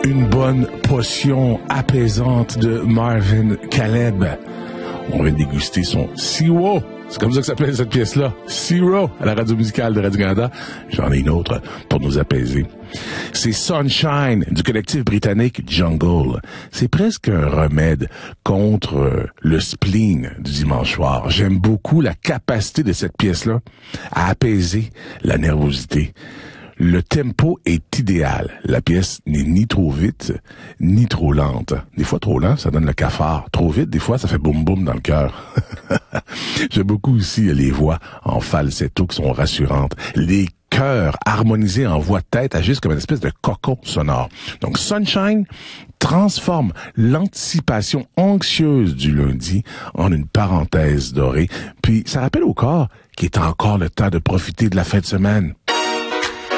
Une bonne potion apaisante de Marvin Caleb. On va déguster son sirop. C'est comme ça que s'appelle cette pièce-là. Sirop à la radio musicale de Radio-Canada. J'en ai une autre pour nous apaiser. C'est Sunshine du collectif britannique Jungle. C'est presque un remède contre le spleen du dimanche soir. J'aime beaucoup la capacité de cette pièce-là à apaiser la nervosité. Le tempo est idéal. La pièce n'est ni trop vite, ni trop lente. Des fois, trop lent, ça donne le cafard. Trop vite, des fois, ça fait boum boum dans le cœur. J'aime beaucoup aussi les voix en falsetto qui sont rassurantes. Les chœurs harmonisés en voix de tête agissent comme une espèce de cocon sonore. Donc, Sunshine transforme l'anticipation anxieuse du lundi en une parenthèse dorée. Puis, ça rappelle au corps qu'il est encore le temps de profiter de la fin de semaine.